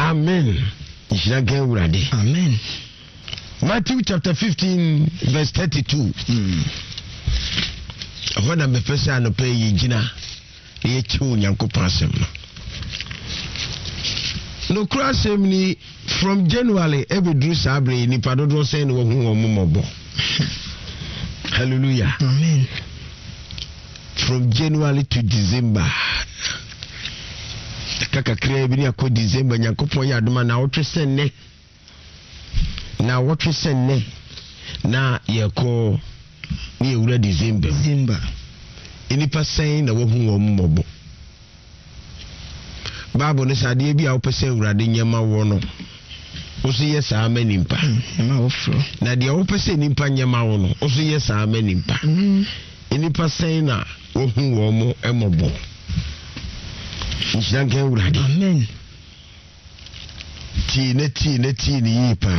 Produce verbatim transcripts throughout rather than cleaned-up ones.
Amen. Amen. Matthew chapter fifteen verse thirty-two. Mm. When I'm a person no pay yina ye chu Nyankopon asem no. No krasem ni from January every do sabre ni padodo say no hu omomobo. Hallelujah. Amen. From January to December. Kaka krea bi ni akọ December Nyankopon ya adoma na wotwe senne. Na wotwe senne. Na yeko ni ewura December. December. Inipa sen na wo hu omomobo. Bible ne sade bi a wopese ewurade nyema wo no. Oso yes amenimpa. Nyema wo fro. Na de wopese nimpa nyema wo no. Oso yes amenimpa. Mhm. Inipa sen na wo hu wo mo emobo. Nshanga ewurade. Amen. Ti ne ti ne ti ni yipa.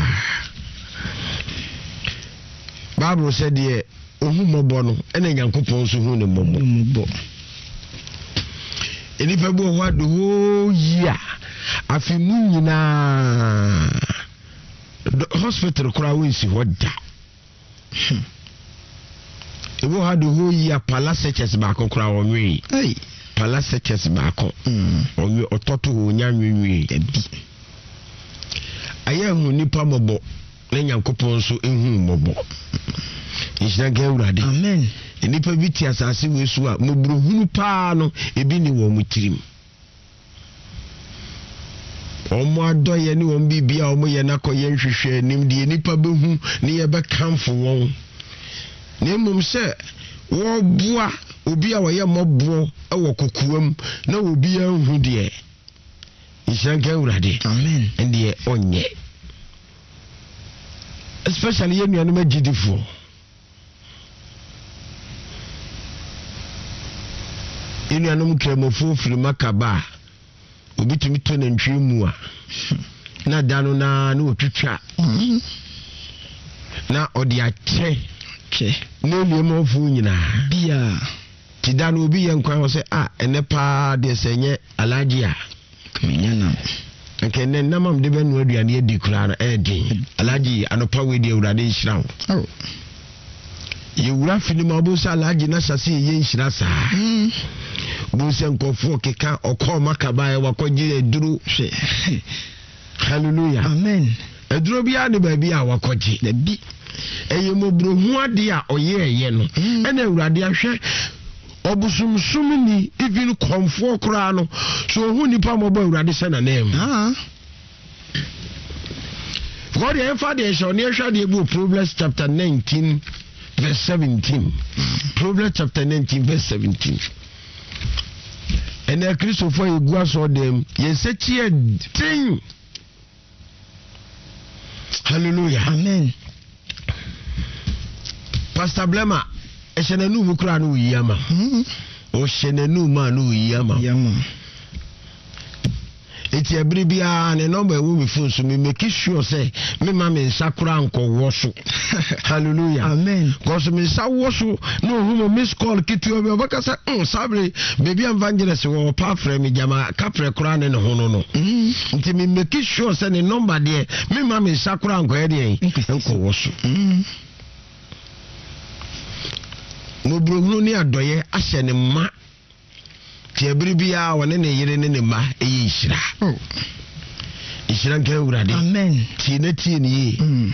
Bible said ye ohu mobo no ene Nyankopon so hu ne mobo. Mobo. Enipa bo ho ado ho yia afimu nyina hospital kura we si hoda. Ebo ha do ho yia palace church ba kokura wonwe. Hey. Palace church ba ko. Mm. Onwe ototo ho nyanwenwe ebi. Aya hu nipa mobo na Nyankopon so ehu mobo. Nshanga ewurade. Amen. Enipa bi ti asase we so a mobrohunu pa no ebi ni wo mutirim. Omo adoye ni won bibia omo ye nakoye nhwehwe nim de enipa behu ni ye be kamfo won. Na mmom se wo boa obi a wo ye mobro e wo kokuam na obi anhu de. Nshanga ewurade. Amen. Ende onye. Especially ye nuanu magidifo. Inu anum kremofo firi makaba obitumi to na ntwe mu a na dano na na otwitwa na odi ache che na liemo fu nyina bia ti dano obi ye nkwan wo se ah ene pa de senye alaji a kmenya na nke ne namam de benu aduane edi kura na edin alaji anopa we de urade nhirawo oh ye wura fini ma bo sa alaji na sase ye nhira sa Buse nkofo keka okọ makaba e wakoji eduru hwe. Hallelujah. Amen. Eduru bia ne ba bia wakoji. Da bi eye mobro hu ade a oye eye no. Ena urade ahwe obusumsum ni even komfo kura no. So hu nipa mobo urade se na name. Ah. God e fa de show ne hwa de bu Proverbs chapter nineteen verse seventeen. Proverbs chapter nineteen verse seventeen. And a Christopher Igua saw them, yes, a cheer thing. Hallelujah. Amen. Pastor Blema, a shenanu mukranu yama. O shenanu manu yama. Yama. It's a bribia and a number of women fools to me make sure say, me mammy sakura uncle washu. Hallelujah. Amen. Because me sa washu no whom miss call kitu of Bakasa, oh, sabri, baby evangelist or pa frame jama capre crown and hono no. Until me make sure send a number there, me mammy sakura uncle Eddie, uncle washu. No brugno near doye, ashen ma. Tiabribia wane ne yire ne ne ma eyi hira. Oh. Ishira nke urade. Amen. Ti ne ti ne yi. Mm.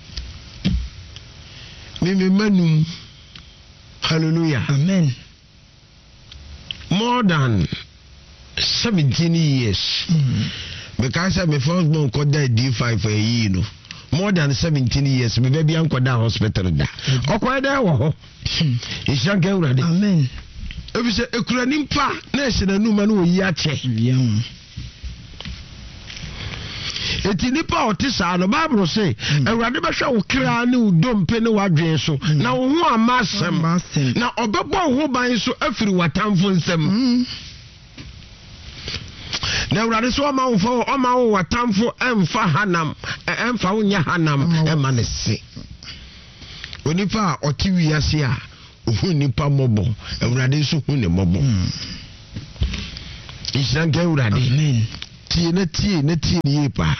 Me me manum. Hallelujah. Amen. More than seventeen years. Mm. Because my first born called that D five for a year no. More than seventeen years me baby anko da hospital da. Okwa da wo ho. Ishira nke urade. Amen. Ebi se ekura nimpa na ehye na numa na oyi ache. Yam. Eti nipa otisa no Bible say Ewurade be hwa wo kra ne udompe ne wadwen so na wo ho amasem na obebo ho ban so afiri watamfo nsem. Na Ewurade so ma wo fo o ma wo watamfo emfa hanam emfa wo nya hanam ema ne se. Onipa oti wiase a ohu nipa mobo Ewurade so hu ne mobo. Ishranke Ewurade. Amen. tie na tie na tie nie pa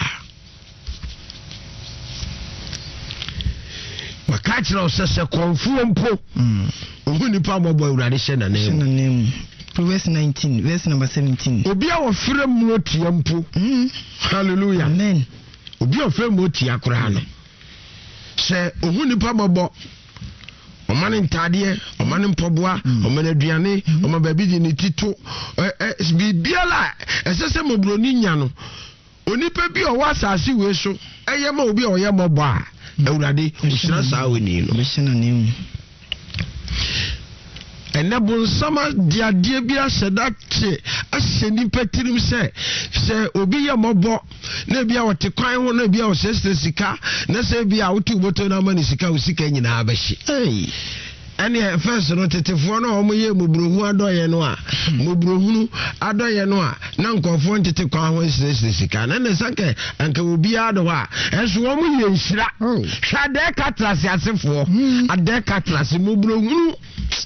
maka kyerɛ sɛ sɛ kɔnfuo mpo ohu nipa mɔbɔ awurade hyɛ na nem Proverbs nineteen verse number seventeen. Obi a wɔfrɛ mu otia mpo. Hallelujah. Amen. Obi a wɔfrɛ mu otia koraa no. Sɛ ohu nipa mɔbɔ ɔmane ntadeɛ, ɔmane mpɔboa, ɔmane aduane, ɔma baabi di ne tito, biribiara ɛsɛ sɛ mɔbroni nya no. Onipa bi a ɔwɔ asase wei so, ɛyɛ ma obi a ɔyɛ mɔbɔ a awurade ohyira saa woni no. Mehyɛ na nem. Ene bonsama diadie bi asedate ahyɛ nipa tirim sɛ sɛ obi yɛ mɔbɔ na bi a wɔte kwan ho na bi a wɔsɛsɛ sika na sɛ bi a wotu boto na ma ne sika wo sika nyinaa bɛhye ei ɛne first no tetefoɔ no ɔmo yɛ mobrohu adɔyɛ no a mobrohu adɔyɛ no a na nkɔfoɔ ntete kwan ho sɛsɛ sika na ne sanke anka obi ado hɔ a ɛso ɔmo yɛ nhyira hwɛ adɛ katrase asefoɔ adɛ katrase mobrohu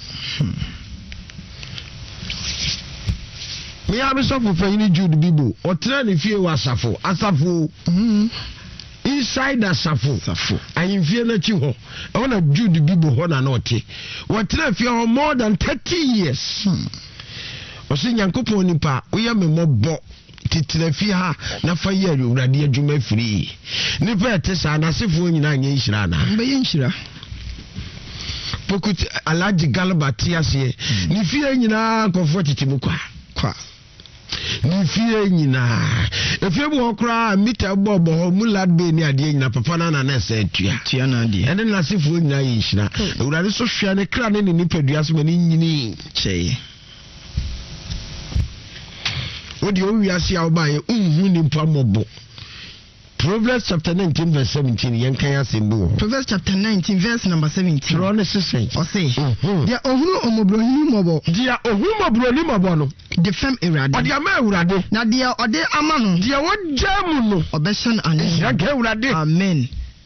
me am so for fanyini Jude Bibo o tena ne fie wa asafo asafo inside asafo asafo ayin fie na chi ho e wona Jude Bibo ho na na ote o tena fie ho more than thirty years o se Nyankopɔn nipa o ya me mɔbɔ titira fie ha na fa ye awurade adwuma firi nipa ete sa na asefo nyina anya nhira na mbe ye nhira Pokut Alaji Galba tiase ni fie nyina kofo titimu kwa kwa ni fie nyina efie bu okra mita bobo ho mulad be ni ade nyina papa na na na se tua tua na ade ene na sefo nyina yinhyira ewurade so hwea ne kra ne ni nipadua so mani nyini cheye odi o wiase a obaye unhu ni mpa mobo. Proverbs chapter nineteen verse seventeen yen kan asembo. Proverbs chapter nineteen verse number seventeen. Tro ne sese. O say, dia ohunu omobrohini mobo. Dia ohunu mobroni mobo no. De fem ewurade. Odi ama ewurade. Na dia ode ama no. Dia wodam no. Obehyan ane. Ya ga ewurade. Amen.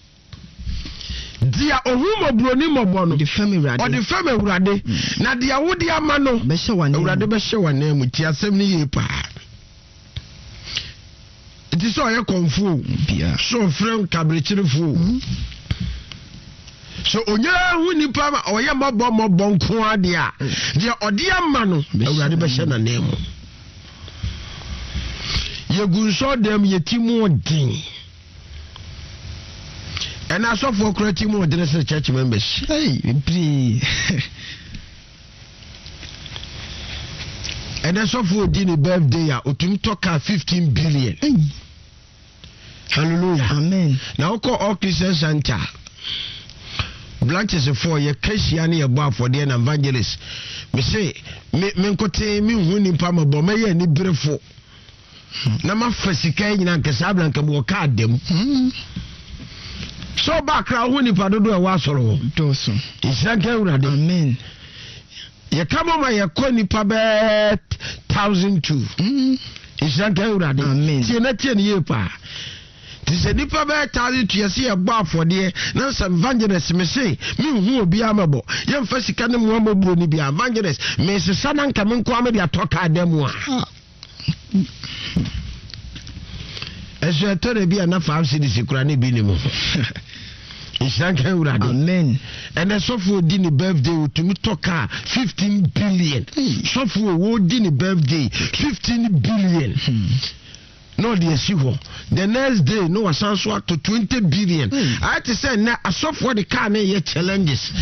Dia ohunu mobroni mobo no. De fem ewurade. Odi fem ewurade. Na dia wodi ama no. Obehye wane. Ewurade behye wane mu ti asem ni ye pa. It is all a confu. So friend cabrichirifu. So onya wuni pama oya mabo mabo nko ade a de odia ma no awurade be hye na nemu yegunso dem yetimu odin and asofo krati mu odin se church members hey be and asofo odin birthday a otum toka fifteen billion. Hey. Hallelujah. Amen. Now call all Christian Center. Branches for your Christian above for the evangelist. Me say, me me kote me huni pama bo me ye ni brefo. Na ma fasika nyina nkesa blanka bo ka dem. So bakra huni pa dodo e wa soro. Doso. Isanka urade. Amen. Ye kama ma ye ko nipa be one thousand two. Isanka urade. Amen. Tie na tie ni ye pa. Tise nipa be tari to yesi e gba afode na some evangelist me say me hu obi amabo ye mfa sika ne mo amabo ni bia evangelist me sesa na nka me nko amede atoka adamu a eso etore bia na five cities kura ne bi ni mo Ishanka urade. Amen. And so for dini birthday to me toka fifteen billion. So for wo dini birthday fifteen billion. No the issue. The next day no asanso to twenty billion. I had to say na aso for the car na ye challenges.